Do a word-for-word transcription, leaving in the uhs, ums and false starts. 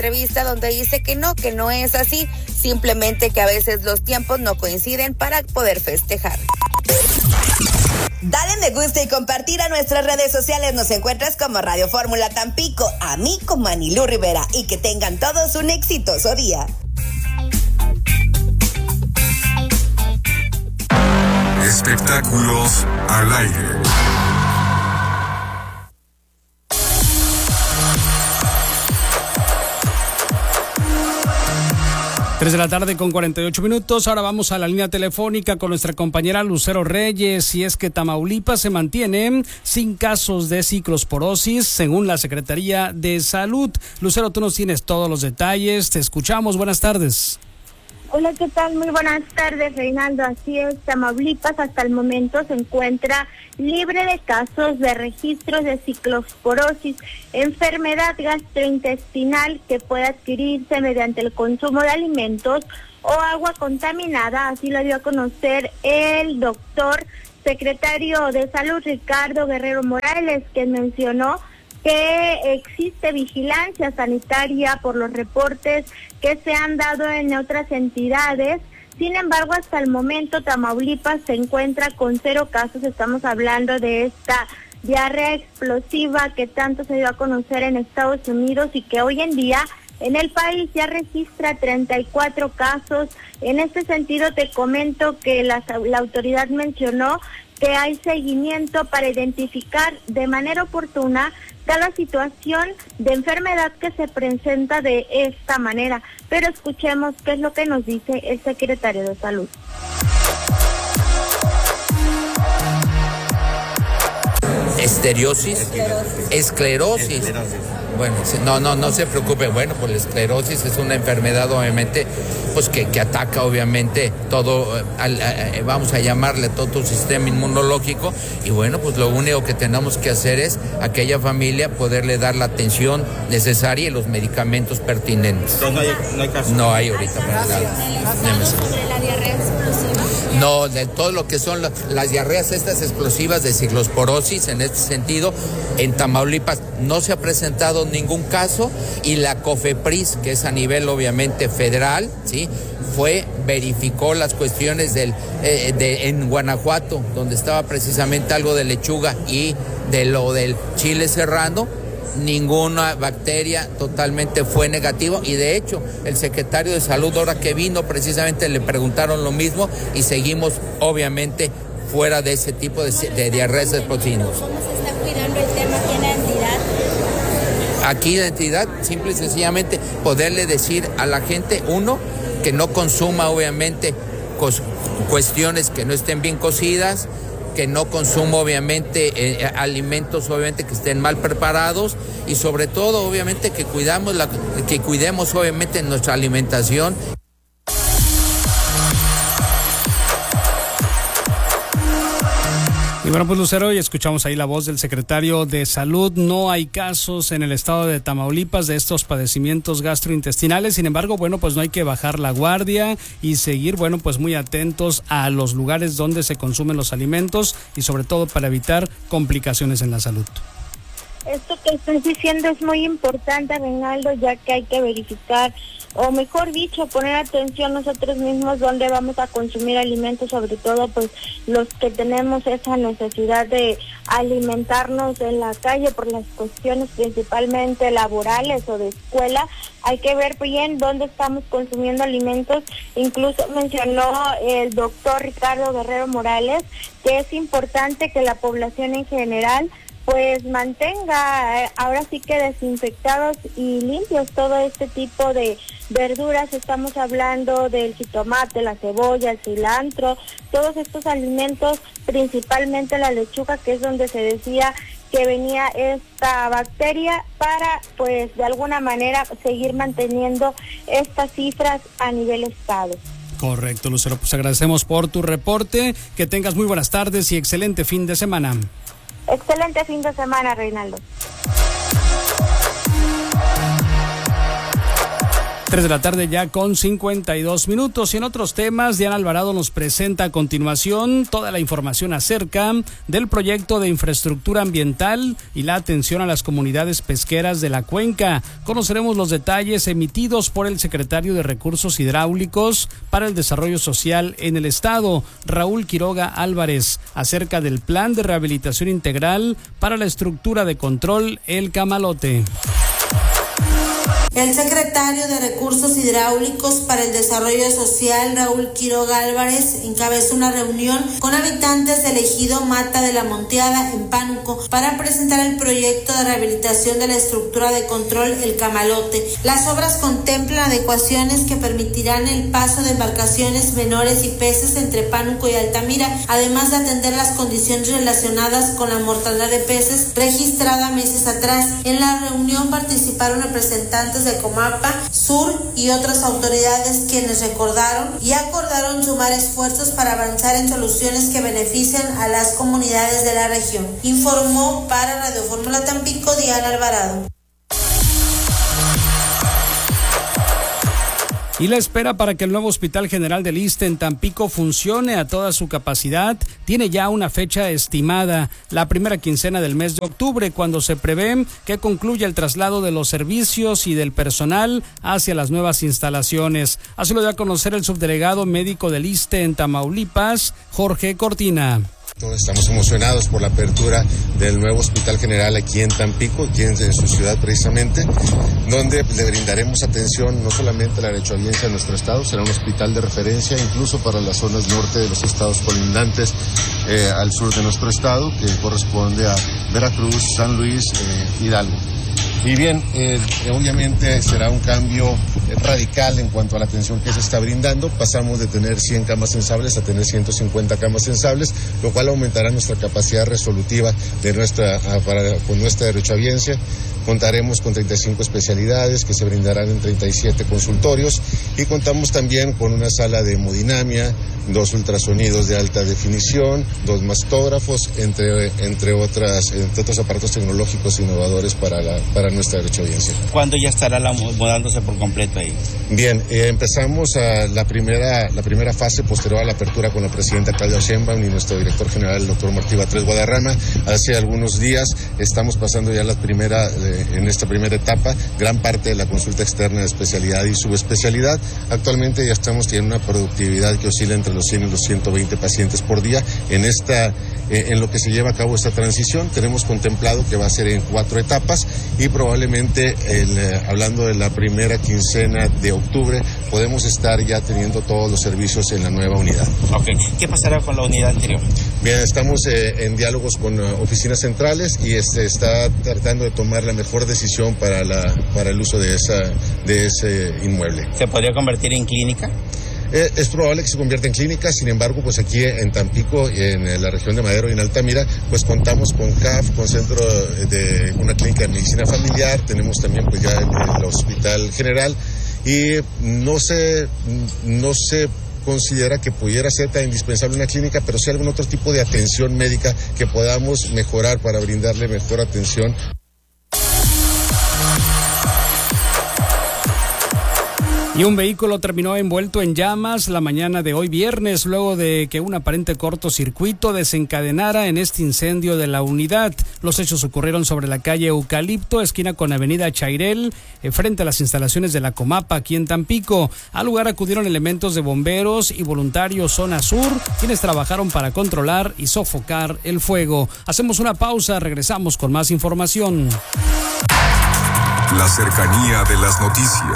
entrevista donde dice que no, que no es así, simplemente que a veces los tiempos no coinciden para poder festejar. Dale me gusta y compartir a nuestras redes sociales. Nos encuentras como Radio Fórmula Tampico, a mí como Anilú Rivera, y que tengan todos un exitoso día. Espectáculos al aire. tres de la tarde con cuarenta y ocho minutos. Ahora vamos a la línea telefónica con nuestra compañera Lucero Reyes. Y es que Tamaulipas se mantiene sin casos de ciclosporosis, según la Secretaría de Salud. Lucero, tú nos tienes todos los detalles. Te escuchamos. Buenas tardes. Hola, ¿qué tal? Muy buenas tardes, Reinaldo. Así es, Tamaulipas hasta el momento se encuentra libre de casos de registros de ciclosporosis, enfermedad gastrointestinal que puede adquirirse mediante el consumo de alimentos o agua contaminada. Así lo dio a conocer el doctor secretario de Salud, Ricardo Guerrero Morales, quien mencionó que existe vigilancia sanitaria por los reportes que se han dado en otras entidades. Sin embargo, hasta el momento Tamaulipas se encuentra con cero casos. Estamos hablando de esta diarrea explosiva que tanto se dio a conocer en Estados Unidos y que hoy en día en el país ya registra treinta y cuatro casos. En este sentido te comento que la, la autoridad mencionó que hay seguimiento para identificar de manera oportuna cada situación de enfermedad que se presenta de esta manera. Pero escuchemos qué es lo que nos dice el secretario de Salud. Esteriosis, esclerosis. esclerosis. Bueno, no, no, no se preocupe. Bueno, pues la esclerosis es una enfermedad obviamente, pues que, que ataca obviamente todo, al, a, vamos a llamarle todo tu sistema inmunológico. Y bueno, pues lo único que tenemos que hacer es a aquella familia poderle dar la atención necesaria y los medicamentos pertinentes. No hay, no hay caso. No hay ahorita para nada. ¿Sobre la diarrea explosiva? No, de todo lo que son las, las diarreas estas explosivas de ciclosporosis, en este sentido, en Tamaulipas no se ha presentado ningún caso, y la COFEPRIS, que es a nivel obviamente federal, ¿sí?, fue, verificó las cuestiones del eh, de, en Guanajuato, donde estaba precisamente algo de lechuga y de lo del chile serrano. Ninguna bacteria, totalmente fue negativo, y de hecho el secretario de Salud, ahora que vino, precisamente le preguntaron lo mismo, y seguimos obviamente fuera de ese tipo de, de diarreas explosivas. ¿Cómo se está cuidando el tema aquí en la entidad? Aquí la entidad, simple y sencillamente, poderle decir a la gente, uno, que no consuma obviamente cos- cuestiones que no estén bien cocidas, que no consuma obviamente eh, alimentos obviamente que estén mal preparados, y sobre todo obviamente que cuidamos la, que cuidemos obviamente nuestra alimentación. Y bueno, pues Lucero, y escuchamos ahí la voz del secretario de Salud. No hay casos en el estado de Tamaulipas de estos padecimientos gastrointestinales. Sin embargo, bueno, pues no hay que bajar la guardia y seguir, bueno, pues muy atentos a los lugares donde se consumen los alimentos, y sobre todo para evitar complicaciones en la salud. Esto que estás diciendo es muy importante, Reinaldo, ya que hay que verificar, o mejor dicho, poner atención nosotros mismos dónde vamos a consumir alimentos, sobre todo pues los que tenemos esa necesidad de alimentarnos en la calle por las cuestiones principalmente laborales o de escuela. Hay que ver bien dónde estamos consumiendo alimentos. Incluso mencionó el doctor Ricardo Guerrero Morales que es importante que la población en general pues mantenga eh, ahora sí que desinfectados y limpios todo este tipo de verduras. Estamos hablando del jitomate, la cebolla, el cilantro, todos estos alimentos, principalmente la lechuga, que es donde se decía que venía esta bacteria, para pues de alguna manera seguir manteniendo estas cifras a nivel estado. Correcto, Lucero, pues agradecemos por tu reporte, que tengas muy buenas tardes y excelente fin de semana. Excelente fin de semana, Reinaldo. tres de la tarde ya con cincuenta y dos minutos. Y en otros temas, Diana Alvarado nos presenta a continuación toda la información acerca del proyecto de infraestructura ambiental y la atención a las comunidades pesqueras de la cuenca. Conoceremos los detalles emitidos por el secretario de Recursos Hidráulicos para el Desarrollo Social en el Estado, Raúl Quiroga Álvarez, acerca del plan de rehabilitación integral para la estructura de control El Camalote. El secretario de Recursos Hidráulicos para el Desarrollo Social, Raúl Quiroga Álvarez, encabezó una reunión con habitantes del ejido Mata de la Monteada en Pánuco para presentar el proyecto de rehabilitación de la estructura de control El Camalote. Las obras contemplan adecuaciones que permitirán el paso de embarcaciones menores y peces entre Pánuco y Altamira, además de atender las condiciones relacionadas con la mortandad de peces registrada meses atrás. En la reunión participaron representantes de Comapa, Sur y otras autoridades, quienes recordaron y acordaron sumar esfuerzos para avanzar en soluciones que beneficien a las comunidades de la región. Informó para Radio Fórmula Tampico Diana Alvarado. Y la espera para que el nuevo Hospital General del Iste en Tampico funcione a toda su capacidad tiene ya una fecha estimada, la primera quincena del mes de octubre, cuando se prevé que concluya el traslado de los servicios y del personal hacia las nuevas instalaciones. Así lo dio a conocer el subdelegado médico del Iste en Tamaulipas, Jorge Cortina. Estamos emocionados por la apertura del nuevo Hospital General aquí en Tampico, aquí en, en su ciudad precisamente, donde le brindaremos atención no solamente a la derechohabiencia de nuestro estado, será un hospital de referencia incluso para las zonas norte de los estados colindantes eh, al sur de nuestro estado, que corresponde a Veracruz, San Luis, eh, Hidalgo. Y bien, eh, obviamente será un cambio radical en cuanto a la atención que se está brindando. Pasamos de tener cien camas sensables a tener ciento cincuenta camas sensables, lo cual aumentará nuestra capacidad resolutiva de nuestra, para, con nuestra derechohabiencia. Contaremos con treinta y cinco especialidades que se brindarán en treinta y siete consultorios y contamos también con una sala de hemodinamia, dos ultrasonidos de alta definición, dos mastógrafos, entre, entre, otras, entre otros aparatos tecnológicos innovadores para, la, para nuestra derechohabiencia. ¿Cuándo ya estará la, mudándose por completo ahí? Bien, eh, empezamos a la, primera, la primera fase posterior a la apertura con la presidenta Claudia Sheinbaum y nuestro director general, el doctor Martí Batres Guadarrama. Hace algunos días estamos pasando ya la primera... Eh, en esta primera etapa, gran parte de la consulta externa de especialidad y subespecialidad. Actualmente ya estamos teniendo una productividad que oscila entre los cien y los ciento veinte pacientes por día. En esta, eh, en lo que se lleva a cabo esta transición, tenemos contemplado que va a ser en cuatro etapas y probablemente, el, eh, hablando de la primera quincena de octubre, podemos estar ya teniendo todos los servicios en la nueva unidad. Okay. ¿Qué pasará con la unidad anterior? Bien, estamos eh, en diálogos con uh, oficinas centrales y se este, está tratando de tomar la mejor decisión para la para el uso de esa de ese inmueble. ¿Se podría convertir en clínica? Eh, es probable que se convierta en clínica, sin embargo, pues aquí en Tampico, en la región de Madero y en Altamira, pues contamos con C A F, con centro de una clínica de medicina familiar, tenemos también pues ya el, el Hospital General y no se no se considera que pudiera ser tan indispensable una clínica, pero sí algún otro tipo de atención médica que podamos mejorar para brindarle mejor atención. Y un vehículo terminó envuelto en llamas la mañana de hoy viernes, luego de que un aparente cortocircuito desencadenara en este incendio de la unidad. Los hechos ocurrieron sobre la calle Eucalipto, esquina con avenida Chairel, eh, frente a las instalaciones de la Comapa, aquí en Tampico. Al lugar acudieron elementos de bomberos y voluntarios Zona Sur, quienes trabajaron para controlar y sofocar el fuego. Hacemos una pausa, regresamos con más información. La cercanía de las noticias.